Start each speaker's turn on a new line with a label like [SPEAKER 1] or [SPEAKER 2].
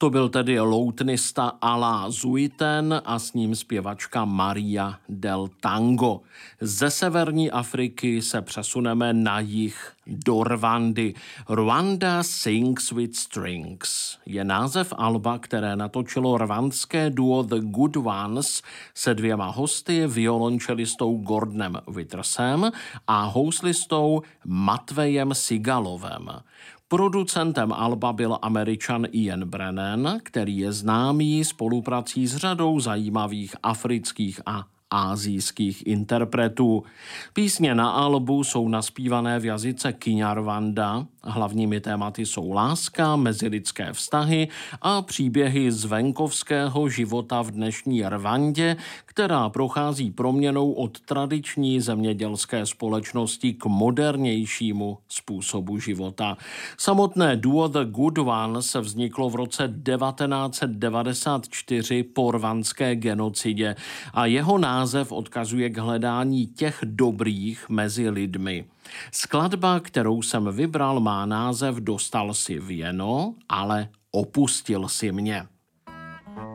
[SPEAKER 1] To byl tedy loutnista Ala Zuiten a s ním zpěvačka Maria del Tango. Ze severní Afriky se přesuneme na jih do Rwandy. Rwanda Sings with Strings je název alba, které natočilo rwandské duo The Good Ones se dvěma hosty, violončelistou Gordonem Withersem a houslistou Matvejem Sigalovem. Producentem alba byl Američan Ian Brennan, který je známý spoluprací s řadou zajímavých afrických a asijských interpretů. Písně na albu jsou naspívané v jazyce Kinyarwanda. Hlavními tématy jsou láska, mezilidské vztahy a příběhy z venkovského života v dnešní Rwandě, která prochází proměnou od tradiční zemědělské společnosti k modernějšímu způsobu života. Samotné duo The Good Ones vzniklo v roce 1994 po rwandské genocidě a jeho název odkazuje k hledání těch dobrých mezi lidmi. Skladba, kterou jsem vybral, má název Dostal si věno, ale opustil si mě.